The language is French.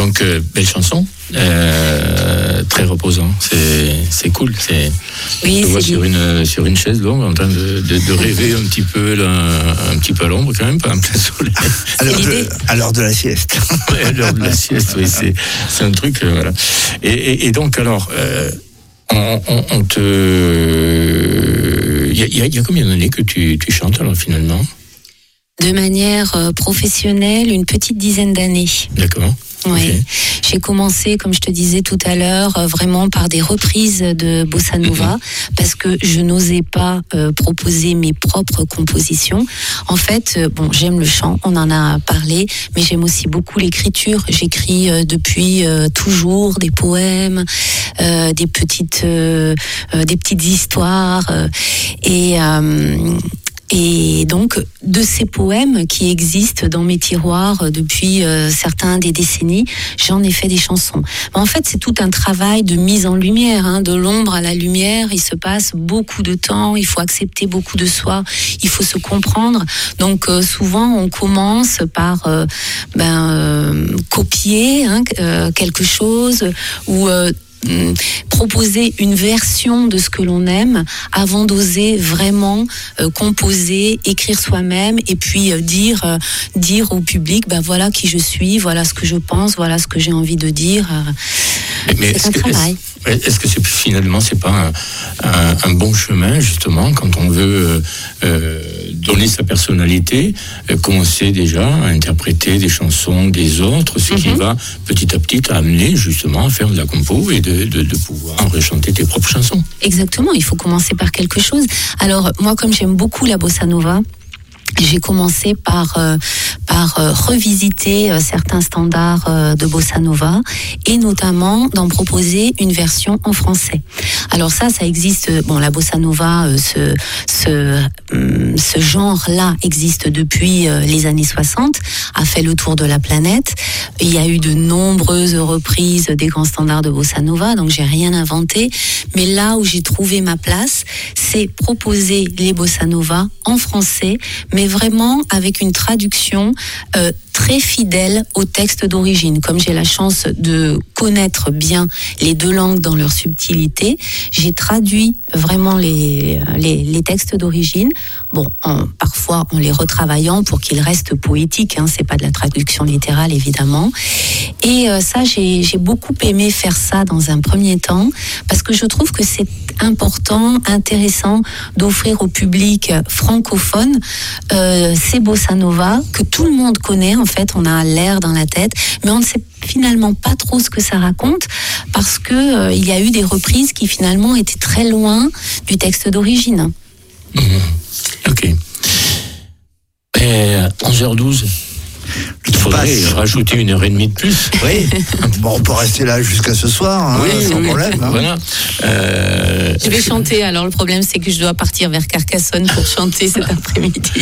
Donc, belle chanson, très reposant. C'est cool. Oui, je vois sur une chaise longue en train de rêver un petit peu à l'ombre quand même, pas en plein soleil. À l'heure de la sieste. Ouais, à l'heure de la sieste, oui, c'est un truc, voilà. Et donc, alors, on te... Il y a combien d'années que tu chantes, alors, finalement ? De manière professionnelle, une petite dizaine d'années. D'accord. Oui, Okay. J'ai commencé, comme je te disais tout à l'heure, vraiment par des reprises de bossa nova, parce que je n'osais pas proposer mes propres compositions. En fait, j'aime le chant, on en a parlé, mais j'aime aussi beaucoup l'écriture. J'écris depuis toujours des poèmes, des petites histoires, et donc, de ces poèmes qui existent dans mes tiroirs depuis certains des décennies, j'en ai fait des chansons. En fait, c'est tout un travail de mise en lumière, de l'ombre à la lumière. Il se passe beaucoup de temps, il faut accepter beaucoup de soi, il faut se comprendre. Donc, souvent, on commence par copier quelque chose ou... proposer une version de ce que l'on aime avant d'oser vraiment composer, écrire soi-même et puis dire au public voilà qui je suis, voilà ce que je pense, voilà ce que j'ai envie de dire. Mais c'est un travail. Est-ce que c'est pas un bon chemin justement quand on veut donner sa personnalité, commencer déjà à interpréter des chansons des autres, ce qui va petit à petit t'amener justement à faire de la compo et de pouvoir rechanter tes propres chansons. Exactement, il faut commencer par quelque chose. Alors moi, comme j'aime beaucoup la bossa nova, j'ai commencé par revisiter certains standards de bossa nova et notamment d'en proposer une version en français. Alors ça existe. La bossa nova, ce genre-là existe depuis les années 60, a fait le tour de la planète. Il y a eu de nombreuses reprises des grands standards de bossa nova, donc j'ai rien inventé. Mais là où j'ai trouvé ma place, c'est proposer les bossa nova en français, mais vraiment avec une traduction très fidèle au texte d'origine. Comme j'ai la chance de connaître bien les deux langues dans leur subtilité, j'ai traduit vraiment les textes d'origine. Parfois en les retravaillant pour qu'ils restent poétiques, c'est pas de la traduction littérale évidemment. Et ça, j'ai beaucoup aimé faire ça dans un premier temps, parce que je trouve que c'est important, intéressant d'offrir au public francophone ces bossa nova que tout le monde connaît. En fait, on a l'air dans la tête, mais on ne sait finalement pas trop ce que ça raconte, parce que il y a eu des reprises qui finalement étaient très loin du texte d'origine. Ok. 11h12. Il faudrait rajouter 1h30 de plus. Oui. On peut rester là jusqu'à ce soir, sans problème. Voilà. Je vais chanter. Alors le problème, c'est que je dois partir vers Carcassonne pour chanter cet après-midi.